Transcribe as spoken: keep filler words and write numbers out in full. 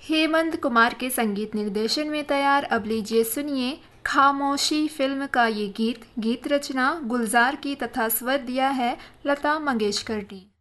हेमंत कुमार के संगीत निर्देशन में तैयार अब लीजिए सुनिए खामोशी फिल्म का ये गीत। गीत रचना गुलजार की तथा स्वर दिया है लता मंगेशकर ने।